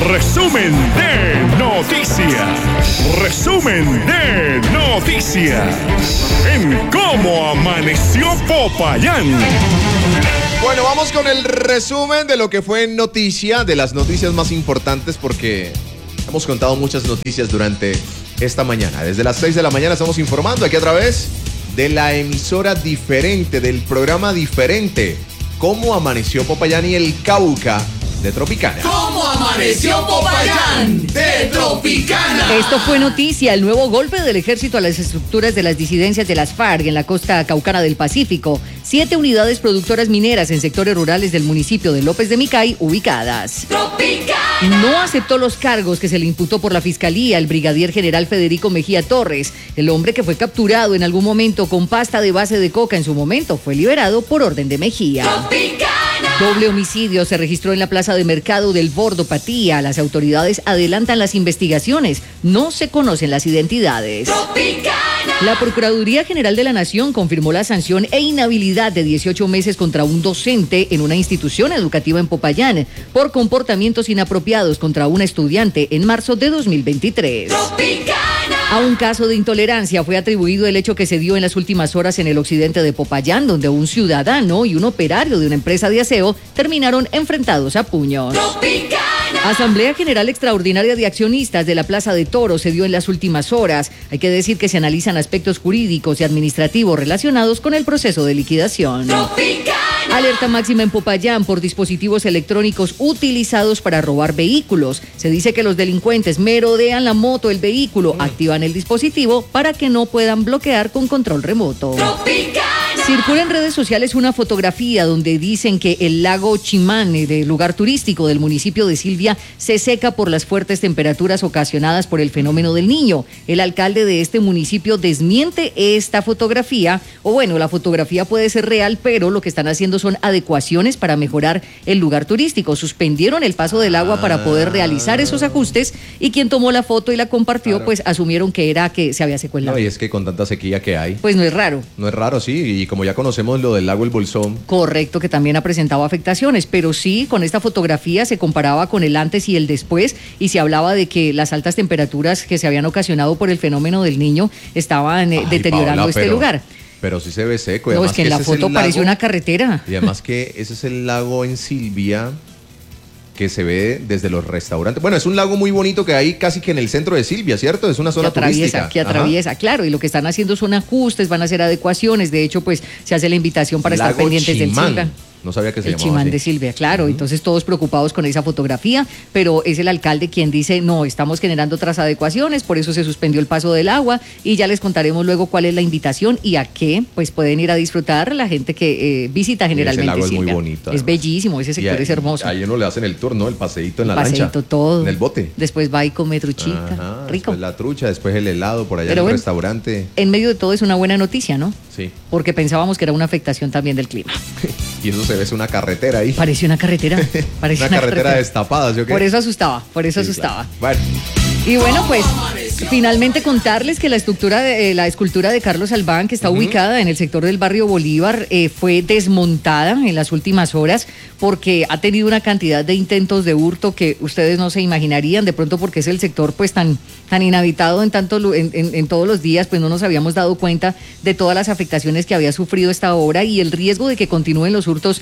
Resumen de noticias. Resumen de noticias. En cómo amaneció Popayán. Bueno, vamos con el resumen de lo que fue noticia, de las noticias más importantes, porque hemos contado muchas noticias durante esta mañana. Desde las 6 de la mañana estamos informando aquí a través de la emisora diferente, del programa diferente, Cómo amaneció Popayán y el Cauca de Tropicana. ¿Cómo amaneció Popayán de Tropicana? Esto fue noticia, el nuevo golpe del ejército a las estructuras de las disidencias de las FARC en la costa caucana del Pacífico. 7 unidades productoras mineras en sectores rurales del municipio de López de Micay ubicadas. Tropicana. No aceptó los cargos que se le imputó por la fiscalía el brigadier general Federico Mejía Torres. El hombre que fue capturado en algún momento con pasta de base de coca en su momento fue liberado por orden de Mejía. Tropicana. Doble homicidio se registró en la plaza de mercado del Bordo Patía. Las autoridades adelantan las investigaciones. No se conocen las identidades. Tropicana. La Procuraduría General de la Nación confirmó la sanción e inhabilidad de 18 meses contra un docente en una institución educativa en Popayán por comportamientos inapropiados contra una estudiante en marzo de 2023. Tropicana. A un caso de intolerancia fue atribuido el hecho que se dio en las últimas horas en el occidente de Popayán, donde un ciudadano y un operario de una empresa de aseo terminaron enfrentados a puños. Tropicana. Asamblea General Extraordinaria de Accionistas de la Plaza de Toros se dio en las últimas horas. Hay que decir que se analizan aspectos jurídicos y administrativos relacionados con el proceso de liquidación. Tropicana. Alerta máxima en Popayán por dispositivos electrónicos utilizados para robar vehículos. Se dice que los delincuentes merodean la moto, el vehículo, activan el dispositivo para que no puedan bloquear con control remoto. Tropicana. Circula en redes sociales una fotografía donde dicen que el lago Chimane, del lugar turístico del municipio de Silvia, se seca por las fuertes temperaturas ocasionadas por el fenómeno del Niño. El alcalde de este municipio desmiente esta fotografía, o bueno, la fotografía puede ser real, pero lo que están haciendo son adecuaciones para mejorar el lugar turístico. Suspendieron el paso del agua para poder realizar esos ajustes y quien tomó la foto y la compartió, pues asumieron que era que se había secado el lago. No, y es que con tanta sequía que hay. Pues no es raro. No es raro, sí, y como ya conocemos lo del lago El Bolsón. Correcto, que también ha presentado afectaciones, pero sí, con esta fotografía se comparaba con el antes y el después y se hablaba de que las altas temperaturas que se habían ocasionado por el fenómeno del Niño estaban deteriorando Paola, este lugar. Pero sí se ve seco. No, es que en la foto parece una carretera. Y además que ese es el lago en Silvia que se ve desde los restaurantes. Bueno, es un lago muy bonito que hay casi que en el centro de Silvia, ¿cierto? Es una zona turística. Que atraviesa, claro, y lo que están haciendo son ajustes, van a hacer adecuaciones. De hecho, pues se hace la invitación para estar pendientes Chimán. del Silva. No sabía que se llamaba Chimán así. de Silvia, claro. Entonces todos preocupados con esa fotografía, pero es el alcalde quien dice, no, estamos generando otras adecuaciones, por eso se suspendió el paso del agua y ya les contaremos luego cuál es la invitación y a qué pues pueden ir a disfrutar la gente que visita generalmente ese lago Silvia. Es muy bonito. Es bellísimo, ese sector es hermoso. Ahí uno le hacen el tour, ¿no? El paseíto en la Paseíto, lancha. todo. En el bote. Después va y come truchita. Ajá, Rico. Después la trucha, después el helado por allá Pero en el bueno, restaurante. En medio de todo es una buena noticia, ¿no? Sí. Porque pensábamos que era una afectación también del clima. Y eso se ve, es una carretera ahí. Parece una carretera. Parece una carretera destapada, ¿sí o qué? Por eso asustaba, Sí, asustaba. claro. Bueno. Y bueno, pues finalmente contarles que la escultura de Carlos Albán, que está ubicada en el sector del barrio Bolívar, fue desmontada en las últimas horas porque ha tenido una cantidad de intentos de hurto que ustedes no se imaginarían, de pronto porque es el sector pues tan inhabitado en todos los días, pues no nos habíamos dado cuenta de todas las afectaciones que había sufrido esta obra y el riesgo de que continúen los hurtos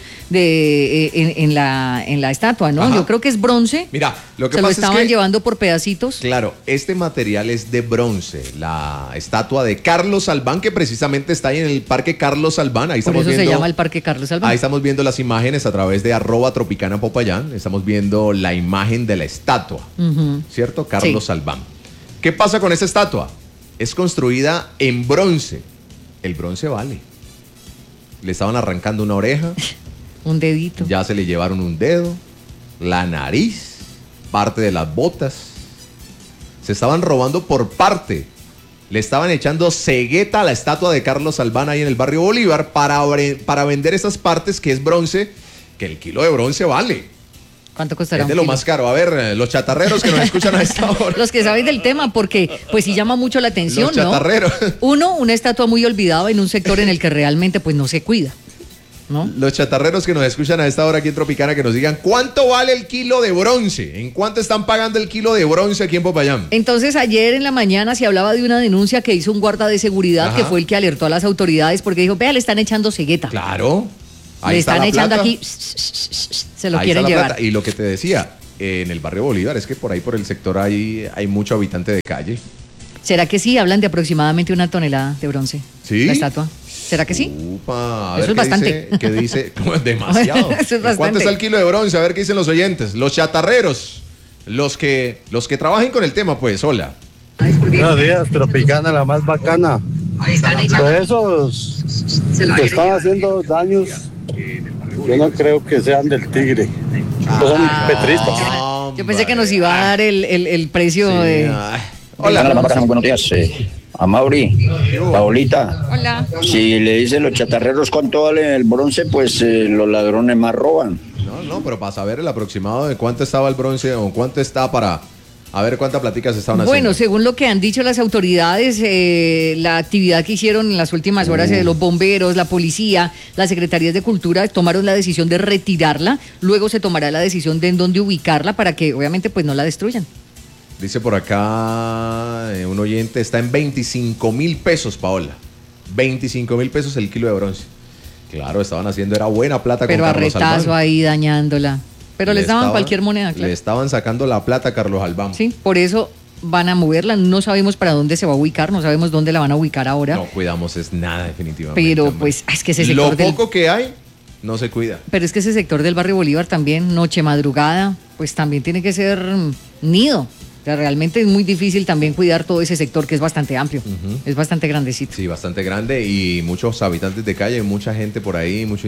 en la estatua, ¿no? Ajá. Yo creo que es bronce. Mira, lo que Se pasa lo es estaban que llevando por pedacitos. Claro, este material es de bronce, la estatua de Carlos Albán, que precisamente está ahí en el Parque Carlos Albán. Ahí Por estamos eso viendo, se llama el Parque Carlos Albán. Ahí estamos viendo las imágenes a través de @Tropicana Popayán. Estamos viendo la imagen de la estatua, ¿cierto? Carlos Albán. ¿Qué pasa con esa estatua? Es construida en bronce. El bronce vale. Le estaban arrancando una oreja. Un dedito. Ya se le llevaron un dedo, la nariz, parte de las botas. Se estaban robando por parte. Le estaban echando cegueta a la estatua de Carlos Albán ahí en el barrio Bolívar para vender esas partes que es bronce, que el kilo de bronce vale. ¿Cuánto costará? Es de un lo kilo? más caro. A ver, los chatarreros que nos escuchan a esta hora. Los que saben del tema, porque pues sí llama mucho la atención, Los chatarreros. ¿no? Una estatua muy olvidada en un sector en el que realmente pues no se cuida. ¿no? Los chatarreros que nos escuchan a esta hora aquí en Tropicana, que nos digan cuánto vale el kilo de bronce, en cuánto están pagando el kilo de bronce aquí en Popayán. Entonces ayer en la mañana se hablaba de una denuncia que hizo un guarda de seguridad, Ajá. que fue el que alertó a las autoridades porque dijo, vea, le están echando cegueta. Claro. Ahí Le está están la echando plata. aquí, se lo Ahí quieren está la llevar. plata. Y lo que te decía, en el barrio Bolívar, es que por ahí por el sector hay mucho habitante de calle. ¿Será que sí? Hablan de aproximadamente 1 tonelada de bronce. ¿Sí? La estatua. ¿Será que sí? Upa, a Eso ver es bastante. ¿Qué dice? Demasiado. Eso es ¿En bastante. ¿Cuánto está el kilo de bronce? A ver qué dicen los oyentes. Los chatarreros, los que trabajen con el tema, pues, hola. Buenos días, Tropicana, la más bacana. De esos que están haciendo daños, yo no creo que sean del Tigre. Son petristas. Yo pensé que nos iba a dar el precio de... Hola. Hola, bacana, buenos días. A Mauri, Paulita, Hola. si le dicen los chatarreros cuánto vale el bronce, pues los ladrones más roban. No, pero para saber el aproximado de cuánto estaba el bronce o cuánto está para a ver cuántas platicas estaban haciendo. Bueno, según lo que han dicho las autoridades, la actividad que hicieron en las últimas horas los bomberos, la policía, las secretarías de cultura tomaron la decisión de retirarla, luego se tomará la decisión de en dónde ubicarla para que obviamente pues no la destruyan. Dice por acá un oyente, está en 25,000 pesos, Paola. 25,000 pesos el kilo de bronce. Claro, estaban haciendo, era buena plata Pero con a Carlos retazo Albán. ahí dañándola. Pero les daban cualquier moneda, claro. Le estaban sacando la plata a Carlos Albán. Sí, por eso van a moverla. No sabemos para dónde se va a ubicar, no sabemos dónde la van a ubicar ahora. No cuidamos es nada, definitivamente. Pero hombre. pues es que ese sector Lo poco que hay, no se cuida. Pero es que ese sector del barrio Bolívar también, noche, madrugada, pues también tiene que ser nido. O sea, realmente es muy difícil también cuidar todo ese sector que es bastante amplio, es bastante grandecito. Sí, bastante grande y muchos habitantes de calle, mucha gente por ahí, mucha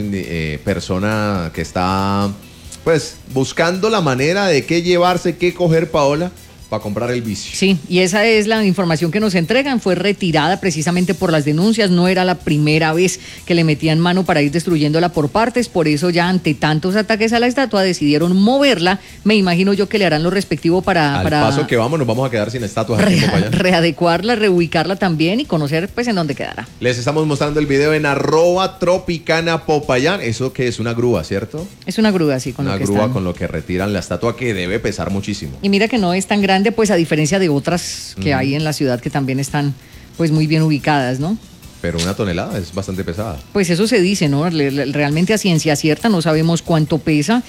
persona que está pues buscando la manera de qué llevarse, qué coger, Paola, para comprar el vicio. Sí, y esa es la información que nos entregan. Fue retirada precisamente por las denuncias. No era la primera vez que le metían mano para ir destruyéndola por partes. Por eso ya ante tantos ataques a la estatua decidieron moverla. Me imagino yo que le harán lo respectivo para... Al paso que vamos, nos vamos a quedar sin estatuas aquí en Popayán. Readecuarla, reubicarla también y conocer pues en dónde quedará. Les estamos mostrando el video en @Tropicana Popayán. Eso que es una grúa, ¿cierto? Es una grúa, sí, con Una lo que grúa están. con lo que retiran la estatua, que debe pesar muchísimo. Y mira que no es tan grande, pues a diferencia de otras que hay en la ciudad que también están pues muy bien ubicadas, ¿no? Pero 1 tonelada es bastante pesada. Pues eso se dice, ¿no? Realmente a ciencia cierta no sabemos cuánto pesa,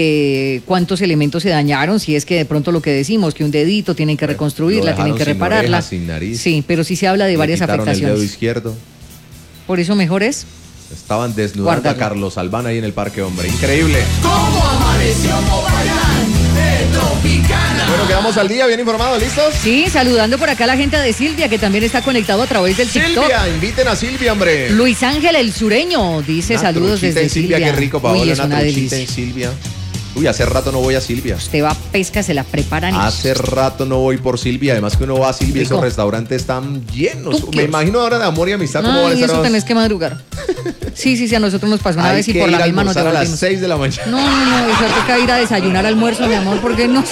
cuántos elementos se dañaron, si es que de pronto lo que decimos, que un dedito tienen que reconstruirla, Lo tienen que dejaron sin repararla. oreja, sin nariz. Sí, pero sí se habla de Le varias quitaron el dedo afectaciones. izquierdo. Por eso mejor es Estaban desnudando guardarla. a Carlos Albán ahí en el parque, hombre. Increíble. ¿Cómo amaneció Popayán? De Tropicana. Bueno, quedamos al día, bien informados, ¿listos? Sí, saludando por acá a la gente de Silvia, que también está conectado a través del TikTok. Silvia, inviten a Silvia, hombre. Luis Ángel el Sureño dice Una saludos truchita desde en Silvia. Qué rico, Uy, Paola, es una una truchita delicia. en Silvia. Uy, hace rato no voy a Silvia. Usted va a pesca, se la preparan. Hace rato no voy por Silvia. Además que uno va a Silvia, Rico. esos restaurantes están llenos. ¿Tú Me quieres? imagino ahora de amor y amistad cómo van a Ay, estar. eso tenés que madrugar. Sí, a nosotros nos pasó una Hay vez y que por ir la a misma nos almorzar a las devolvimos. 6 de la mañana. No, eso toca ir a desayunar, almuerzo, mi amor, porque no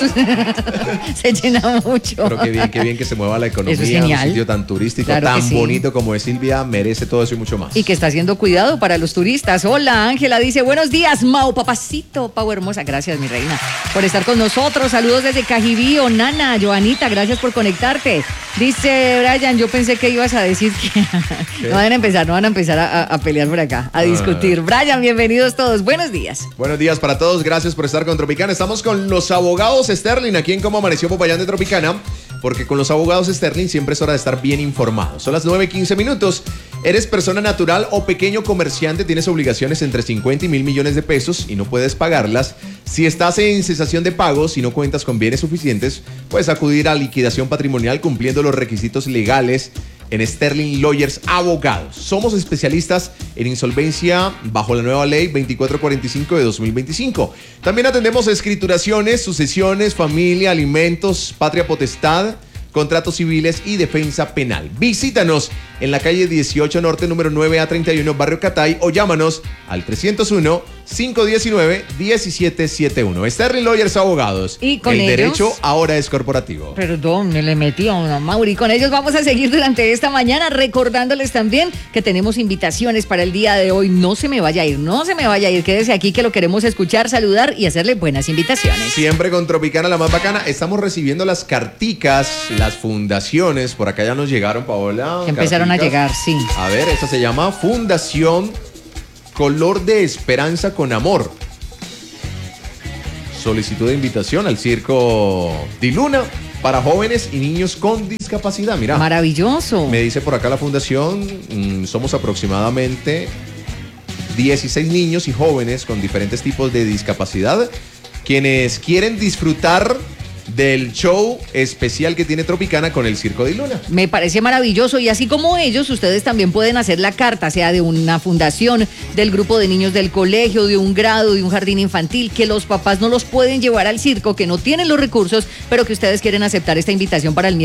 se llena mucho. Pero qué bien que se mueva la economía. Eso es genial. Un sitio tan turístico, Claro que tan sí. bonito como es Silvia, merece todo eso y mucho más. Y que está siendo cuidado para los turistas. Hola, Ángela dice, buenos días, Mau, papacito, Pau hermosa. Gracias, mi reina, por estar con nosotros. Saludos desde Cajibío, Nana, Joanita, gracias por conectarte. Dice Brian, yo pensé que ibas a decir que no van a empezar a pelear por acá, a discutir. Brian, bienvenidos todos, buenos días. Buenos días para todos, gracias por estar con Tropicana. Estamos con los abogados Sterling aquí en Cómo Amaneció Popayán de Tropicana, porque con los abogados Sterling siempre es hora de estar bien informados. Son las 9:15 minutos. ¿Eres persona natural o pequeño comerciante? ¿Tienes obligaciones entre 50 y 1.000 millones de pesos y no puedes pagarlas? Si estás en cesación de pagos y no cuentas con bienes suficientes, puedes acudir a liquidación patrimonial cumpliendo los requisitos legales en Sterling Lawyers Abogados. Somos especialistas en insolvencia bajo la nueva ley 2445 de 2025. También atendemos escrituraciones, sucesiones, familia, alimentos, patria potestad, contratos civiles y defensa penal. Visítanos en la calle 18 Norte, número 9A31, Barrio Catay, o llámanos al 301 519-1771. Sterling Lawyers Abogados. Y con el ellos, derecho ahora es corporativo. Perdón, me le metí a una Mauri. Con ellos vamos a seguir durante esta mañana, recordándoles también que tenemos invitaciones para el día de hoy. No se me vaya a ir, quédese aquí que lo queremos escuchar, saludar y hacerle buenas invitaciones. Siempre con Tropicana, la más bacana. Estamos recibiendo las carticas, las fundaciones. Por acá ya nos llegaron, Paola. Empezaron carticas. a llegar, sí. A ver, esta se llama Fundación Color de Esperanza con Amor. Solicitud de invitación al Circo Di Luna para jóvenes y niños con discapacidad. Mira, maravilloso. me dice por acá la fundación, somos aproximadamente 16 niños y jóvenes con diferentes tipos de discapacidad quienes quieren disfrutar del show especial que tiene Tropicana con el Circo Di Luna. Me parece maravilloso y así como ellos, ustedes también pueden hacer la carta, sea de una fundación, del grupo de niños del colegio, de un grado, de un jardín infantil, que los papás no los pueden llevar al circo, que no tienen los recursos, pero que ustedes quieren aceptar esta invitación para el miércoles